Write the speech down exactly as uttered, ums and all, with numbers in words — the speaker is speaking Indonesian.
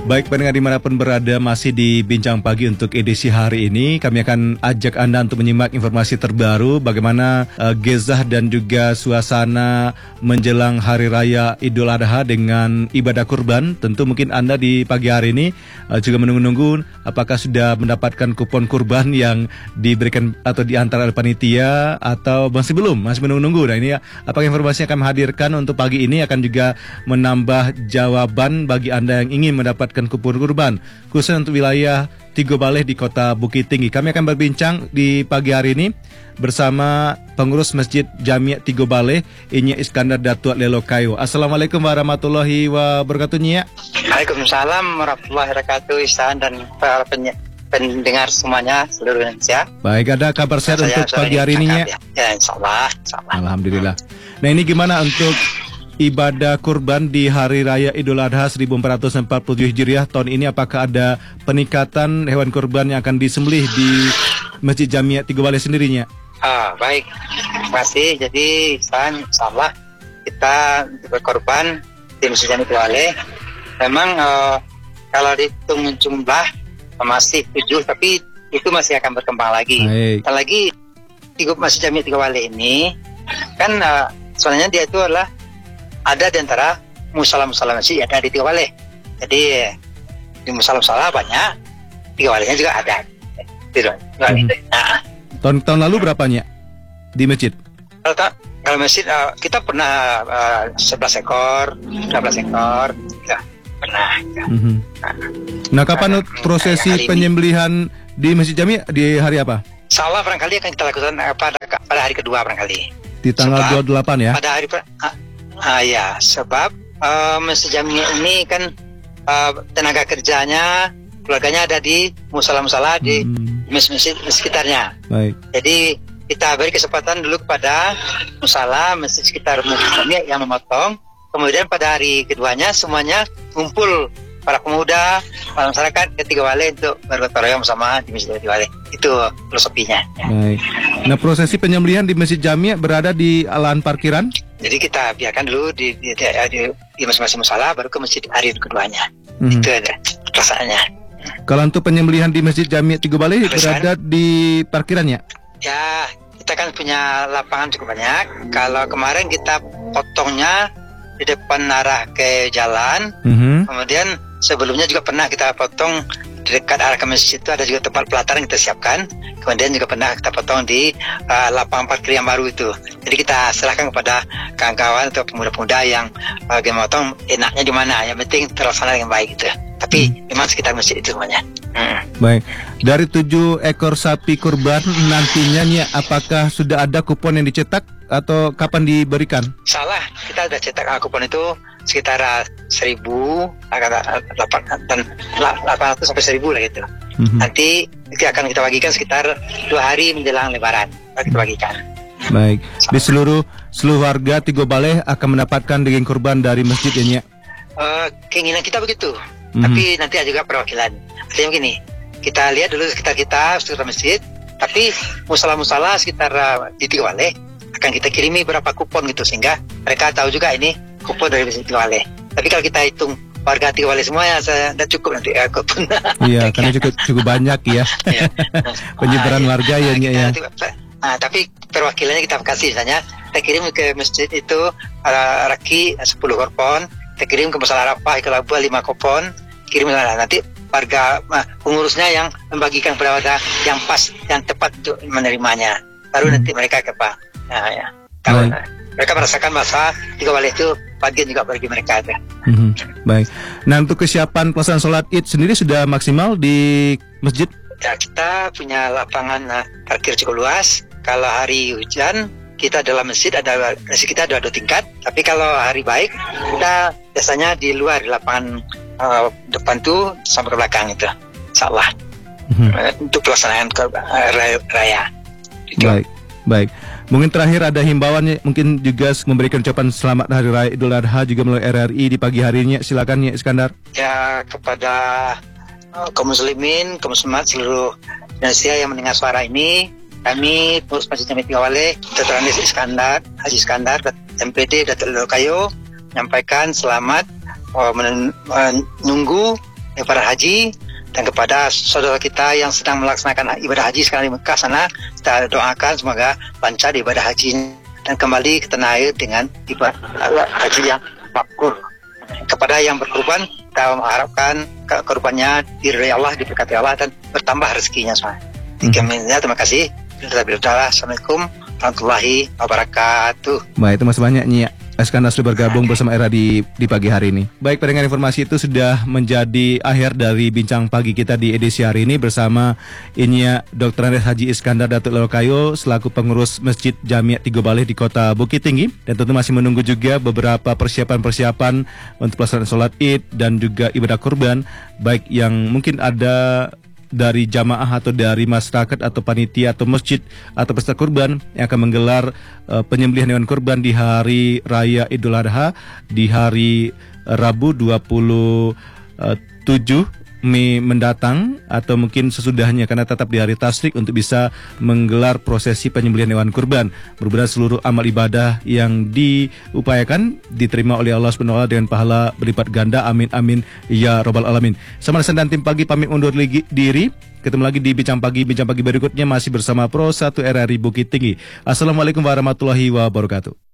Baik pendengar dimanapun berada, masih di Bincang Pagi untuk edisi hari ini. Kami akan ajak Anda untuk menyimak informasi terbaru bagaimana uh, gezah dan juga suasana menjelang Hari Raya Idul Adha dengan ibadah kurban. Tentu mungkin Anda di pagi hari ini uh, juga menunggu-nunggu apakah sudah mendapatkan kupon kurban yang diberikan atau diantar oleh panitia atau masih belum, masih menunggu-nunggu. Nah ini apakah informasi yang kami hadirkan untuk pagi ini akan juga menambah jawaban bagi Anda yang ingin mendapatkan kupon kurban khusus untuk wilayah Tigo Baleh di Kota Bukit Tinggi. Kami akan berbincang di pagi hari ini bersama pengurus Masjid Jami' Tigo Baleh, Inya Iskandar Datuk Lelokayo. Assalamualaikum warahmatullahi wabarakatuh, Nya. Waalaikumsalam warahmatullahi wabarakatuh, Ihsan dan para pendengar semuanya seluruh Indonesia. Baik, ada kabar sehat untuk pagi hari ini, Nya? Ya, ya insyaallah, insyaallah. Alhamdulillah. Nah ini gimana untuk ibadah kurban di Hari Raya Idul Adha seribu empat ratus empat puluh tujuh Hijriah tahun ini? Apakah ada peningkatan hewan kurban yang akan disembelih di Masjid Jami' Tigo Baleh sendirinya? Ah, baik. Terima kasih. Jadi, insyaallah kita berkorban di Masjid Jami' Tigo Baleh. Memang uh, kalau dihitung jumlah masih tujuh, tapi itu masih akan berkembang lagi. Baik. Dan lagi Tigo Masjid Jami' Tigo Baleh ini kan uh, sebenarnya dia itu adalah ada di antara musala-musala masjid yang ada di Tigo Baleh. Jadi di musala-musala banyak, Tigo Balehnya juga ada. Gitu. Hmm. Nah, tahun tahun lalu berapanya di masjid? Kalau tak, kalau masjid uh, kita pernah uh, sebelas ekor, dua belas ekor, ya, pernah. Ya. Mm-hmm. Nah, nah, kapan nah, prosesi penyembelihan di Masjid Jami' di hari apa? Insyaallah barangkali akan kita lakukan uh, pada pada hari kedua barangkali. Di tanggal Sebab, dua puluh delapan ya? Pada hari uh, Ah ya, sebab uh, Masjid Jami' ini kan uh, tenaga kerjanya, keluarganya ada di musala-musala di hmm. masjid sekitarnya. Baik. Jadi kita beri kesempatan dulu kepada musala masjid sekitar Masjid Jami' yang memotong. Kemudian pada hari keduanya semuanya kumpul para pemuda, para masyarakat ke Tigo Baleh untuk bergotong royong bersama di Masjid Tigo Baleh. Itu filosofinya. Baik. Nah, prosesi penyembelihan di Masjid Jami' berada di lahan parkiran? Jadi kita biarkan dulu di di, di, di, di masing-masing musala, baru ke masjid hari keduanya. Hmm. Itu ada perasaannya. Kalau untuk penyembelihan di Masjid Jami' Tigo Baleh berada di parkirannya? Ya, kita kan punya lapangan cukup banyak. Kalau kemarin kita potongnya di depan arah ke jalan, mm-hmm. kemudian sebelumnya juga pernah kita potong di dekat arah ke masjid itu ada juga tempat pelataran kita siapkan. Kemudian juga pernah kita potong di uh, lapangan parkir yang baru itu. Jadi kita serahkan kepada kawan-kawan atau pemuda-pemuda yang uh, memotong enaknya di mana. Yang penting terlaksana dengan baik gitu. Tapi hmm. memang sekitar masjid itu semuanya. Hmm. Baik. Dari tujuh ekor sapi kurban nantinya nih, apakah sudah ada kupon yang dicetak atau kapan diberikan? Salah, kita sudah cetak kupon itu sekitar seribu, dan delapan ratus sampai seribu lah gitu. Mm-hmm. Nanti itu akan kita bagikan sekitar dua hari menjelang Lebaran. Kita bagikan. Baik. Sama. Di seluruh seluruh warga Tigo Baleh akan mendapatkan daging kurban dari masjid ini. Uh, keinginan kita begitu. Mm-hmm. Tapi nanti ada juga perwakilan. Artinya begini, kita lihat dulu sekitar kita, sekitar masjid. Tapi musala-musala sekitar uh, di Tigo Baleh akan kita kirimi berapa kupon gitu sehingga mereka tahu juga ini kupon dari Masjid Tigo Baleh. Tapi kalau kita hitung warga Tigo Baleh semuanya sudah cukup nanti ya kupon. Iya, karena cukup cukup banyak ya. Penyebaran nah, warga ya, ya, ya. Nah, tapi perwakilannya kita kasih misalnya kita kirim ke masjid itu uh, Raki sepuluh kupon, kita kirim ke Musala Arafah ke Labuan lima kupon, kirim nah, nanti warga uh, pengurusnya yang membagikan kepada warga yang pas, yang tepat untuk menerimanya. Baru hmm. nanti mereka ke Pak. Nah, ya. Kalau mereka merasakan masa Tigo Baleh itu bagian juga bagi mereka. Mm-hmm. Baik. Nah, untuk kesiapan pelaksanaan sholat Id sendiri sudah maksimal di masjid? Ya, kita punya lapangan uh, parkir cukup luas. Kalau hari hujan, kita dalam masjid ada masjid kita ada dua tingkat. Tapi kalau hari baik, kita biasanya di luar di lapangan uh, depan tuh sampai ke belakang itu. Insyaallah. Mm-hmm. Uh, untuk pelaksanaan ke, uh, raya. raya. Gitu. Baik. Baik. Mungkin terakhir ada himbauan, mungkin juga memberikan ucapan selamat Hari Raya Idul Adha juga melalui R R I di pagi harinya. Silakan ya Iskandar. Ya, kepada uh, kaum muslimin, kaum muslimat seluruh Indonesia yang mendengar suara ini, kami pengurus Masjid Jami' Tigo Baleh, Doktor Andes Iskandar, Haji Iskandar, M P D Datuk Lelokayo menyampaikan selamat uh, menunggu ibadah haji, dan kepada saudara kita yang sedang melaksanakan ibadah haji sekarang di Mekah sana, kita doakan semoga lancar ibadah haji dan kembali ke tanah air dengan ibadah haji yang makbul. Kepada yang berkorban, kita mengharapkan korbannya diridhai Allah, diberkati Allah, dan bertambah rezekinya semua. Demikiannya, terima kasih. Assalamualaikum warahmatullahi wabarakatuh. Baik, itu masih banyak Nyi Iskandar sudah bergabung bersama Era di, di pagi hari ini. Baik, pendengar, informasi itu sudah menjadi akhir dari bincang pagi kita di edisi hari ini bersama Inya doktor Andes Haji Iskandar Datuk Lokayo selaku pengurus Masjid Jami' Tigo Baleh di Kota Bukit Tinggi, dan tentu masih menunggu juga beberapa persiapan-persiapan untuk pelaksanaan sholat Id dan juga ibadah kurban, baik yang mungkin ada dari jamaah atau dari masyarakat atau panitia atau masjid atau peserta kurban yang akan menggelar uh, penyembelihan hewan kurban di hari raya Idul Adha di hari Rabu dua puluh tujuh Mei mendatang atau mungkin sesudahnya, karena tetap di hari tasyrik untuk bisa menggelar prosesi penyembelihan hewan kurban. Mudah-mudahan seluruh amal ibadah yang diupayakan diterima oleh Allah subhanahu wa taala dengan pahala berlipat ganda. Amin amin ya robbal alamin. Sama dan tim pagi pamit undur diri. Ketemu lagi di bincang pagi bincang pagi berikutnya masih bersama Pro satu R R I Bukit Tinggi. Assalamualaikum warahmatullahi wabarakatuh.